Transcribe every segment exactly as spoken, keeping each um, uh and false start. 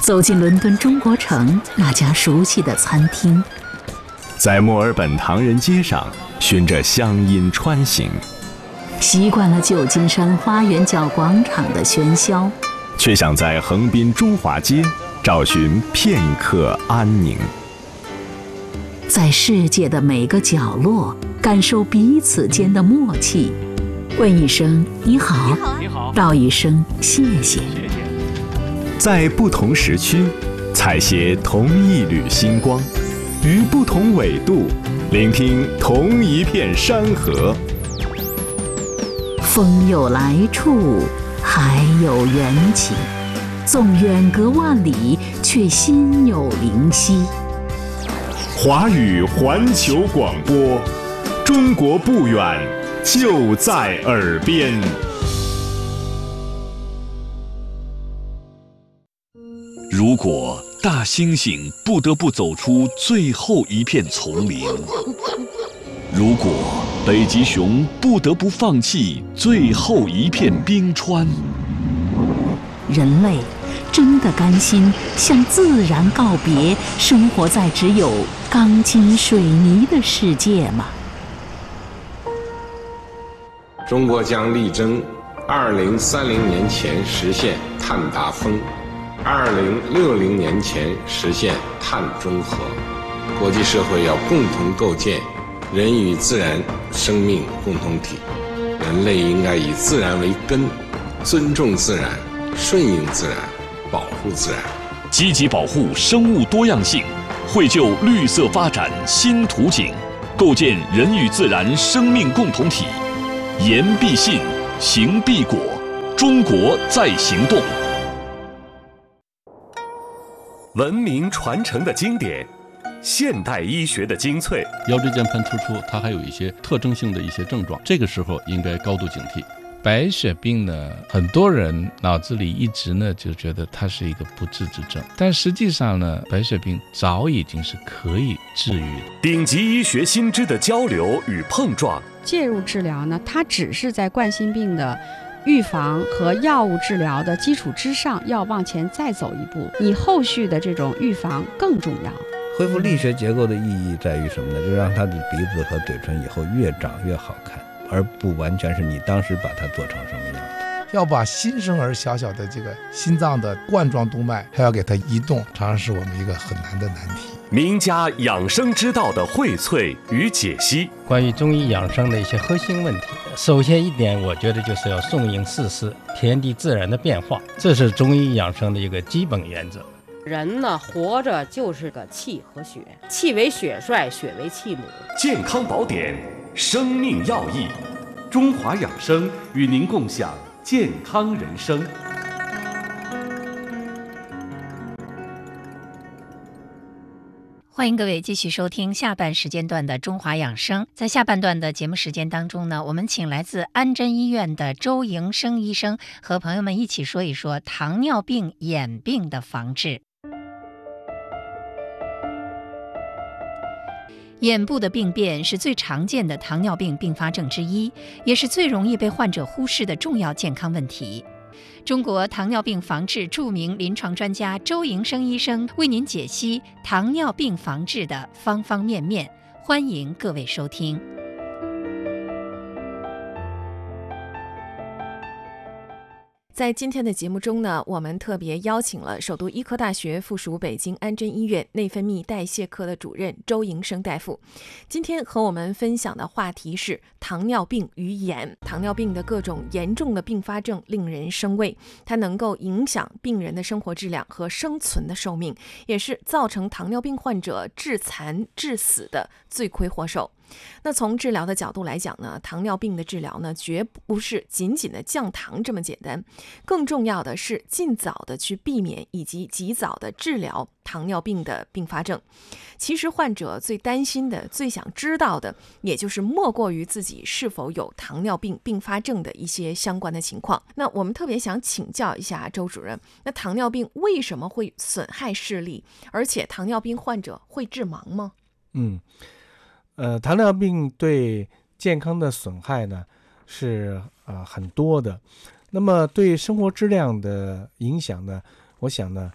走进伦敦中国城那家熟悉的餐厅， 在墨尔本唐人街上循着乡音穿行， 习惯了旧金山花园角广场的喧嚣， 却想在横滨中华街找寻片刻安宁。 在世界的每个角落感受彼此间的默契，问一声你好， 你好， 道一声谢谢。 在不同时区采撷同一缕星光，于不同纬度聆听同一片山河。 风有来处，海有缘起，纵远隔万里，却心有灵犀。 华语环球广播，中国不远，就在耳边。 如果大猩猩不得不走出最后一片丛林，如果北极熊不得不放弃最后一片冰川， 人类真的甘心向自然告别，生活在只有钢筋水泥的世界吗？ 中国将力争二零三零年前实现碳达峰，二零六零年前实现碳中和。国际社会要共同构建人与自然生命共同体，人类应该以自然为根，尊重自然，顺应自然，保护自然， 积极保护生物多样性，绘就绿色发展新图景，构建人与自然生命共同体。言必信，行必果，中国在行动。 文明传承的经典，现代医学的精粹。 腰椎间盘突出，它还有一些特征性的一些症状，这个时候应该高度警惕。白血病呢，很多人脑子里一直呢就觉得它是一个不治之症，但实际上呢，白血病早已经是可以治愈的。 顶级医学新知的交流与碰撞， 介入治疗呢，它只是在冠心病的预防和药物治疗的基础之上，要往前再走一步，你后续的这种预防更重要。 恢复力学结构的意义在于什么呢？就是让他的鼻子和嘴唇以后越长越好看，而不完全是你当时把它做成什么样的。 要把新生儿小小的这个心脏的冠状动脉还要给它移动，常常是我们一个很难的难题。 名家养生之道的荟萃与解析， 关于中医养生的一些核心问题，首先一点，我觉得就是要顺应四时，天地自然的变化，这是中医养生的一个基本原则。 人呢，活着就是个气和血，气为血帅，血为气母。 健康宝典，生命要义，中华养生与您共享健康人生。 欢迎各位继续收听下半时间段的中华养生。在下半段的节目时间当中呢，我们请来自安贞医院的周营生医生和朋友们一起说一说糖尿病眼病的防治。眼部的病变是最常见的糖尿病并发症之一，也是最容易被患者忽视的重要健康问题。中国糖尿病防治著名临床专家周营生医生为您解析糖尿病防治的方方面面，欢迎各位收听。 在今天的节目中呢，我们特别邀请了首都医科大学附属北京安贞医院内分泌代谢科的主任周营生大夫。今天和我们分享的话题是糖尿病与眼。糖尿病的各种严重的并发症令人生畏，它能够影响病人的生活质量和生存的寿命，也是造成糖尿病患者致残致死的罪魁祸首。那从治疗的角度来讲呢，糖尿病的治疗呢，绝不是仅仅的降糖这么简单，更重要的是尽早的去避免以及及早的治疗糖尿病的并发症。其实患者最担心的、最想知道的，也就是莫过于自己是否有糖尿病并发症的一些相关的情况。那我们特别想请教一下周主任，那糖尿病为什么会损害视力？而且糖尿病患者会致盲吗？ 嗯。呃，糖尿病对健康的损害呢是呃很多的。那么对生活质量的影响呢，我想呢，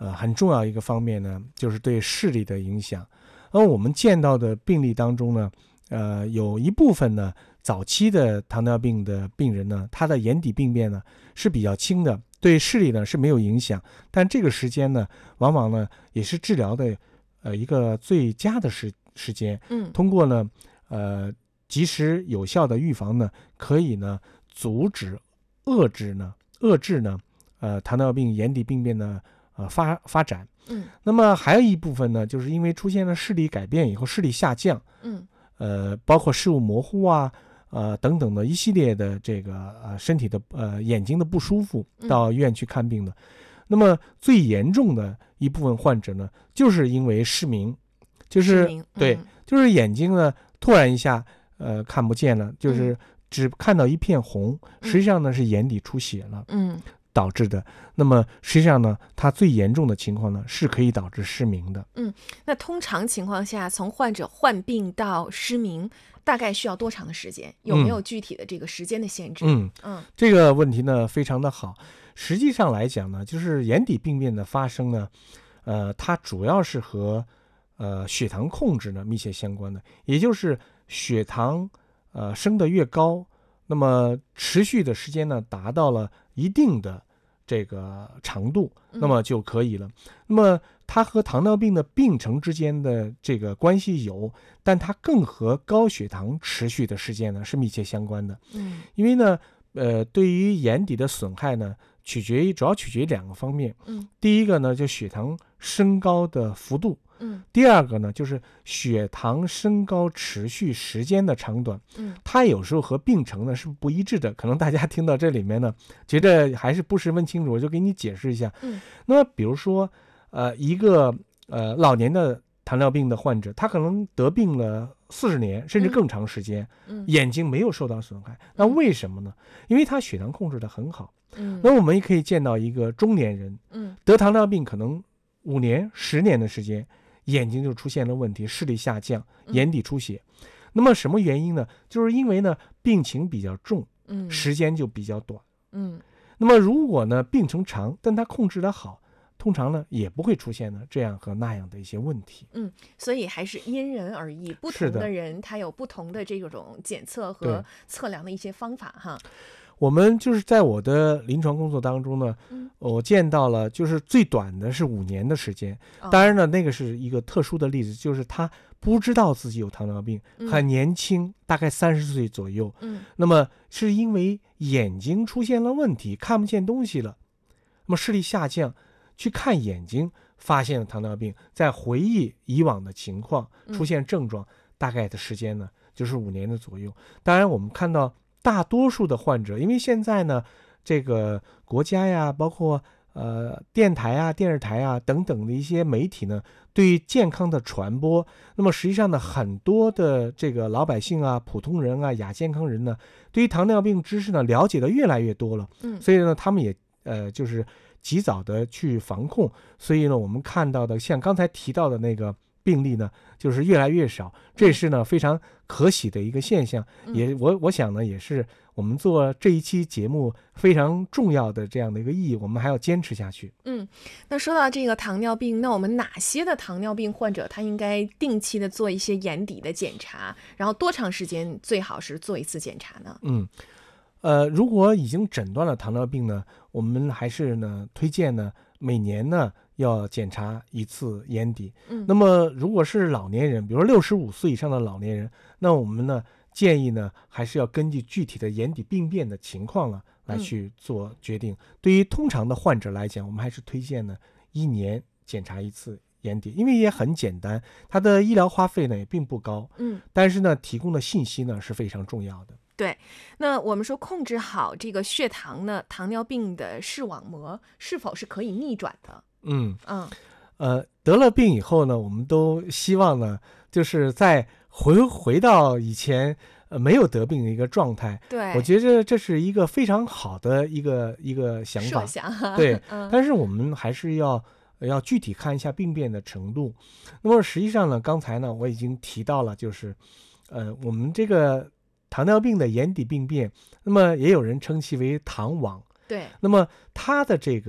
呃很重要一个方面呢，就是对视力的影响。而我们见到的病例当中呢，呃，有一部分呢，早期的糖尿病的病人呢，他的眼底病变呢是比较轻的，对视力呢是没有影响，但这个时间呢，往往呢也是治疗的呃一个最佳的时时间。 嗯， 通过呢，呃，及时有效的预防呢，可以呢阻止、遏制呢、遏制呢，呃，糖尿病眼底病变的呃发发展。 嗯， 那么还有一部分呢，就是因为出现了视力改变以后，视力下降， 嗯， 呃，包括视物模糊啊，呃等等的一系列的这个呃身体的呃眼睛的不舒服，到医院去看病的。嗯、那么最严重的一部分患者呢，就是因为失明，就是嗯、 对，就是眼睛呢突然一下呃看不见了，就是只看到一片红， 嗯、 实际上呢是眼底出血了。 嗯。 导致的。那么实际上呢，它最严重的情况呢，是可以导致失明的。 嗯，那通常情况下，从患者患病到失明，大概需要多长的时间？有没有具体的这个时间的限制？ 嗯嗯， 这个问题呢非常的好。实际上来讲呢，就是眼底病变的发生呢，呃，它主要是和呃血糖控制呢密切相关的，也就是血糖呃升得越高，那么持续的时间呢达到了一定的这个长度，那么就可以了。嗯、那么它和糖尿病的病程之间的这个关系有，但它更和高血糖持续的时间呢是密切相关的。 嗯， 因为呢，呃，对于眼底的损害呢，取决于主要取决于两个方面。 嗯， 第一个呢，就血糖升高的幅度。 嗯， 第二个呢，就是血糖升高持续时间的长短。 嗯， 它有时候和病程呢是不一致的。可能大家听到这里面呢，觉得还是不十分清楚，我就给你解释一下。 嗯， 那么比如说，呃，一个呃老年的糖尿病的患者，他可能得病了四十年甚至更长时间， 嗯， 眼睛没有受到损害。那为什么呢？因为他血糖控制得很好。 嗯， 那我们也可以见到一个中年人， 嗯， 得糖尿病可能五年、十年的时间。眼睛就出现了问题，视力下降，眼底出血。嗯、那么什么原因呢？就是因为呢病情比较重， 嗯， 时间就比较短， 嗯。 那么如果呢病程长，但它控制得好，通常呢也不会出现呢这样和那样的一些问题。 嗯，所以还是因人而异，不同的人他有不同的这种检测和测量的一些方法哈。 我们就是在我的临床工作当中呢， 嗯、 我见到了，就是最短的是五年的时间。哦、当然呢，那个是一个特殊的例子，就是他不知道自己有糖尿病， 嗯、 很年轻，大概三十岁左右。 嗯， 那么是因为眼睛出现了问题，看不见东西了，那么视力下降，去看眼睛，发现了糖尿病，在回忆以往的情况，出现症状，嗯、大概的时间呢，就是五年的左右。当然，我们看到。大多数的患者，因为现在呢，这个国家呀，包括呃电台啊、电视台啊等等的一些媒体呢，对于健康的传播，那么实际上呢，很多的这个老百姓啊、普通人啊、亚健康人呢，对于糖尿病知识呢了解的越来越多了。 嗯， 所以呢，他们也呃就是及早的去防控，所以呢，我们看到的像刚才提到的那个病例呢，就是越来越少，这是呢非常可喜的一个现象。 嗯、 也我我想呢，也是我们做这一期节目非常重要的这样的一个意义，我们还要坚持下去。 嗯，那说到这个糖尿病，那我们哪些的糖尿病患者他应该定期的做一些眼底的检查？然后多长时间最好是做一次检查呢？ 嗯，呃，如果已经诊断了糖尿病呢，我们还是呢推荐呢每年呢。要检查一次眼底。 嗯， 那么如果是老年人，比如说六十五岁以上的老年人，那我们呢建议呢还是要根据具体的眼底病变的情况了来去做决定。嗯、对于通常的患者来讲，我们还是推荐呢一年检查一次眼底，因为也很简单，它的医疗花费呢也并不高。 嗯， 但是呢提供的信息呢是非常重要的。 对，那我们说控制好这个血糖呢，糖尿病的视网膜是否是可以逆转的？ 嗯嗯， 呃，得了病以后呢，我们都希望呢，就是再回回到以前呃没有得病的一个状态。 对， 我觉得这是一个非常好的一个一个想法。 设想对， 嗯、 但是我们还是要要具体看一下病变的程度。那么实际上呢，刚才呢我已经提到了，就是呃我们这个糖尿病的眼底病变，那么也有人称其为糖网。 对， 那么它的这个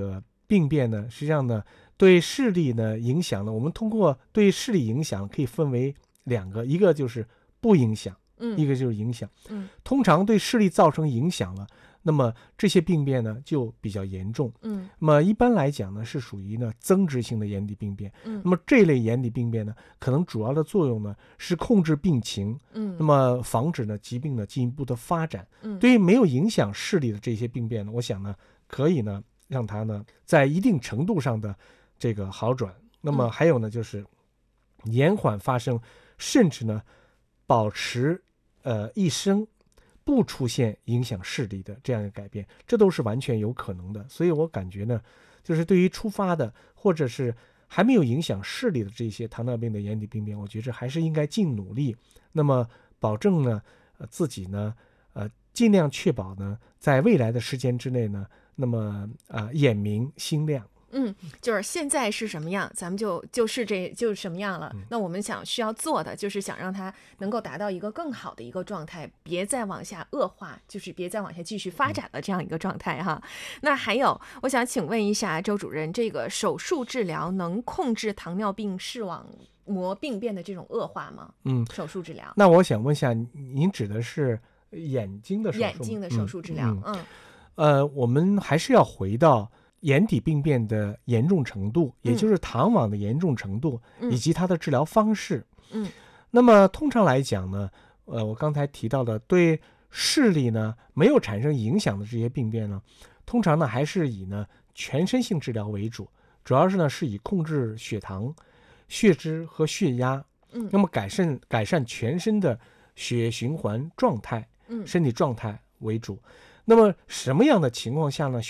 病变呢，实际上呢，对视力呢影响呢，我们通过对视力影响可以分为两个，一个就是不影响， 嗯， 一个就是影响。 嗯， 通常对视力造成影响了，那么这些病变呢就比较严重。 嗯， 那么一般来讲呢，是属于呢增殖性的眼底病变。 嗯， 那么这类眼底病变呢，可能主要的作用呢是控制病情。 嗯， 那么防止呢疾病呢进一步的发展。 嗯， 对于没有影响视力的这些病变呢，我想呢可以呢让它呢在一定程度上的这个好转。那么还有呢就是延缓发生，甚至呢保持呃一生不出现影响视力的这样一个改变，这都是完全有可能的。所以我感觉呢，就是对于初发的或者是还没有影响视力的这些糖尿病的眼底病变，我觉着还是应该尽努力，那么保证呢，呃自己呢，呃尽量确保呢，在未来的时间之内呢，那么啊、呃、眼明心亮。 嗯，就是现在是什么样，咱们就就是这就是什么样了。 嗯、 那我们想需要做的，就是想让它能够达到一个更好的一个状态，别再往下恶化，就是别再往下继续发展了这样一个状态哈。嗯、那还有，我想请问一下周主任，这个手术治疗能控制糖尿病视网膜病变的这种恶化吗？ 嗯， 手术治疗。 那我想问一下，您指的是眼睛的手术？ 眼睛的手术治疗。嗯。 嗯呃，我们还是要回到眼底病变的严重程度，也就是糖网的严重程度， 嗯、 以及它的治疗方式。 嗯， 那么通常来讲呢，呃，我刚才提到的对视力呢没有产生影响的这些病变呢，通常呢还是以呢全身性治疗为主，主要是呢是以控制血糖、血脂和血压， 嗯， 那么改善改善全身的血液循环状态， 嗯， 身体状态为主。那么什么样的情况下呢？